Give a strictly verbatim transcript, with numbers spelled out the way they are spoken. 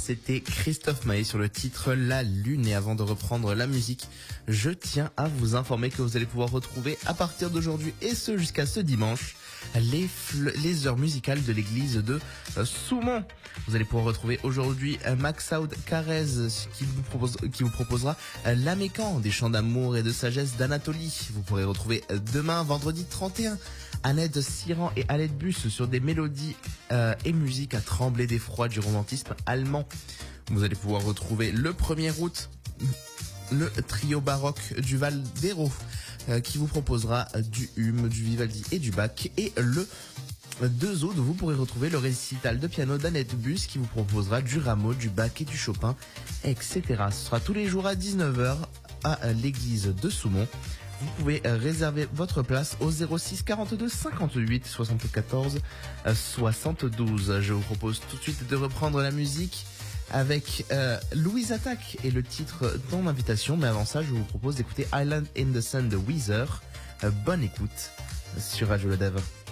c'était Christophe Maé sur le titre La Lune. Et avant de reprendre la musique, je tiens à vous informer que vous allez pouvoir retrouver à partir d'aujourd'hui et ce jusqu'à ce dimanche les, les heures musicales de l'église de euh, Soumont. Vous allez pouvoir retrouver aujourd'hui euh, Max Out Carrez qui vous, propose, qui vous proposera euh, Lamécan, des chants d'amour et de sagesse d'Anatolie. Vous pourrez retrouver euh, demain, vendredi trente et un, Annette Siran et Alette Bus sur des mélodies euh, et musique à trembler d'effroi du romantisme allemand. Vous allez pouvoir retrouver le premier août le trio baroque du Val d'Hérault euh, qui vous proposera du Hume, du Vivaldi et du Bach. Et le deux août, vous pourrez retrouver le récital de piano d'Annette Bus qui vous proposera du Rameau, du Bach et du Chopin, et cetera. Ce sera tous les jours à dix-neuf heures à l'église de Soumont. Vous pouvez réserver votre place au zéro six quarante-deux cinquante-huit soixante-quatorze soixante-douze. Je vous propose tout de suite de reprendre la musique avec euh, Louise Attaque et le titre dans l'invitation. Mais avant ça, je vous propose d'écouter Island in the Sun de Weezer. Euh, bonne écoute sur Radio Le Dev.